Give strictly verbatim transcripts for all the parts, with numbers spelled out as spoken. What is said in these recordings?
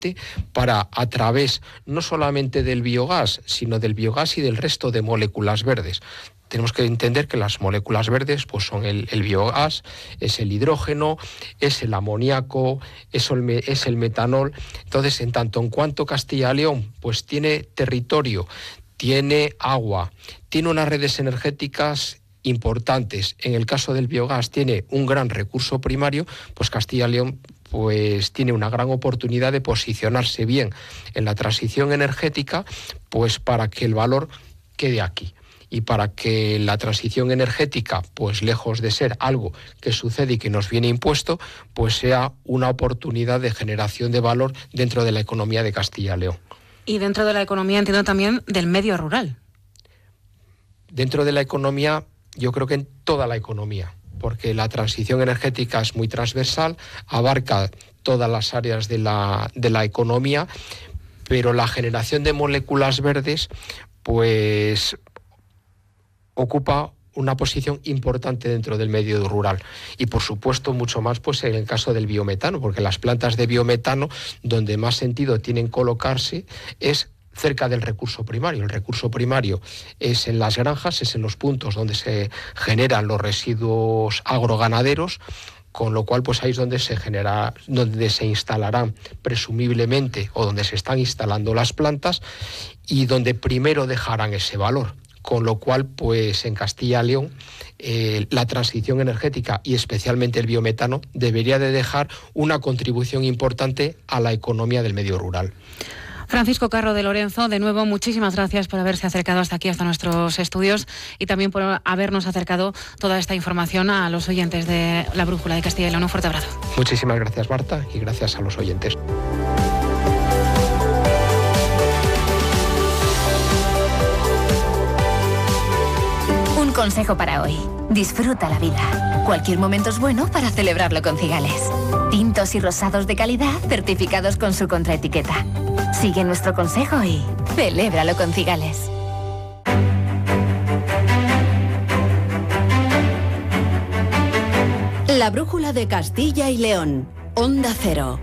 para, a través no solamente del biogás, sino del biogás y del resto de moléculas verdes. Tenemos que entender que las moléculas verdes pues son el, el biogás, es el hidrógeno, es el amoníaco, es el, es el metanol. Entonces, en tanto en cuanto Castilla y León pues tiene territorio, tiene agua, tiene unas redes energéticas importantes, en el caso del biogás tiene un gran recurso primario, pues Castilla y León pues tiene una gran oportunidad de posicionarse bien en la transición energética, pues para que el valor quede aquí. Y para que la transición energética, pues lejos de ser algo que sucede y que nos viene impuesto, pues sea una oportunidad de generación de valor dentro de la economía de Castilla y León. Y dentro de la economía, entiendo también del medio rural. Dentro de la economía, yo creo que en toda la economía, porque la transición energética es muy transversal, abarca todas las áreas de la, de la economía, pero la generación de moléculas verdes, pues ocupa una posición importante dentro del medio rural y por supuesto mucho más pues en el caso del biometano, porque las plantas de biometano donde más sentido tienen colocarse es cerca del recurso primario. El recurso primario es en las granjas, es en los puntos donde se generan los residuos agroganaderos, con lo cual pues ahí es donde se genera, donde se instalarán presumiblemente o donde se están instalando las plantas y donde primero dejarán ese valor. Con lo cual, pues en Castilla y León, eh, la transición energética y especialmente el biometano debería de dejar una contribución importante a la economía del medio rural. Francisco Carro de Lorenzo, de nuevo, muchísimas gracias por haberse acercado hasta aquí, hasta nuestros estudios y también por habernos acercado toda esta información a los oyentes de La Brújula de Castilla y León. Un fuerte abrazo. Muchísimas gracias, Marta, y gracias a los oyentes. Un consejo para hoy. Disfruta la vida. Cualquier momento es bueno para celebrarlo con Cigales. Tintos y rosados de calidad certificados con su contraetiqueta. Sigue nuestro consejo y celébralo con Cigales. La Brújula de Castilla y León. Onda Cero.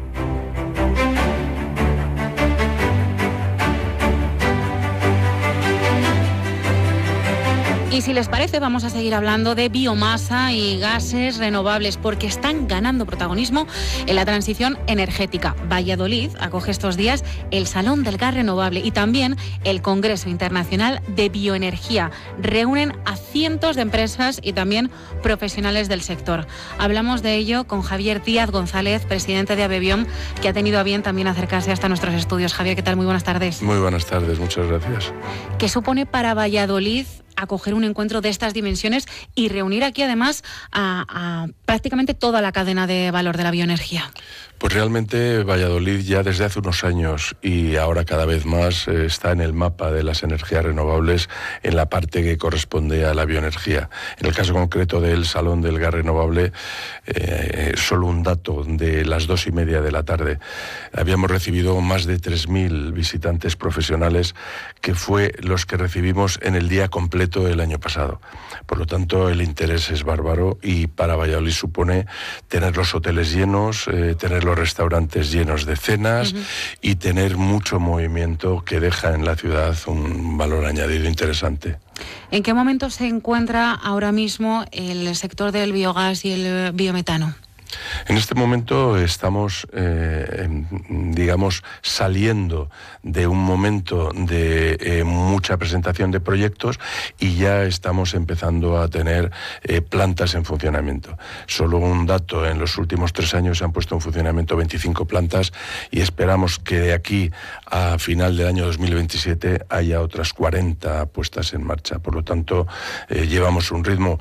Y si les parece, vamos a seguir hablando de biomasa y gases renovables, porque están ganando protagonismo en la transición energética. Valladolid acoge estos días el Salón del Gas Renovable y también el Congreso Internacional de Bioenergía. Reúnen a cientos de empresas y también profesionales del sector. Hablamos de ello con Javier Díaz González, presidente de Abebiom, que ha tenido a bien también acercarse hasta nuestros estudios. Javier, ¿qué tal? Muy buenas tardes. Muy buenas tardes, muchas gracias. ¿Qué supone para Valladolid acoger un encuentro de estas dimensiones y reunir aquí además a, a prácticamente toda la cadena de valor de la bioenergía? Pues realmente Valladolid ya desde hace unos años y ahora cada vez más eh, está en el mapa de las energías renovables en la parte que corresponde a la bioenergía. En el caso concreto del Salón del Gas Renovable, eh, solo un dato de las dos y media de la tarde, habíamos recibido más de tres mil visitantes profesionales, que fue los que recibimos en el día completo el año pasado. Por lo tanto, el interés es bárbaro y para Valladolid supone tener los hoteles llenos, eh, tener los restaurantes llenos de cenas uh-huh. y tener mucho movimiento que deja en la ciudad un valor añadido interesante. ¿En qué momento se encuentra ahora mismo el sector del biogás y el biometano? En este momento estamos, eh, digamos, saliendo de un momento de eh, mucha presentación de proyectos y ya estamos empezando a tener eh, plantas en funcionamiento. Solo un dato, en los últimos tres años se han puesto en funcionamiento veinticinco plantas y esperamos que de aquí a final del año dos mil veintisiete haya otras cuarenta puestas en marcha. Por lo tanto, eh, llevamos un ritmo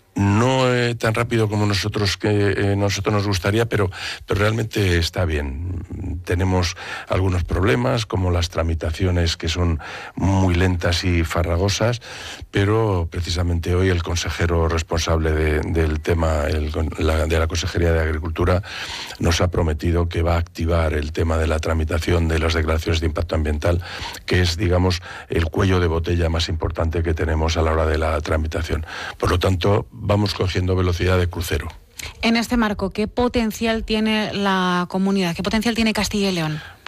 no eh, tan rápido como nosotros que eh, nosotros nos gustaría, pero, pero realmente está bien. Tenemos algunos problemas, como las tramitaciones que son muy lentas y farragosas, pero precisamente hoy el consejero responsable de, del tema el, la, de la Consejería de Agricultura nos ha prometido que va a activar el tema de la tramitación de las declaraciones de impacto ambiental, que es, digamos, el cuello de botella más importante que tenemos a la hora de la tramitación. Por lo tanto, vamos cogiendo velocidad de crucero. En este marco, ¿qué potencial tiene la comunidad? ¿Qué potencial tiene Castilla y León?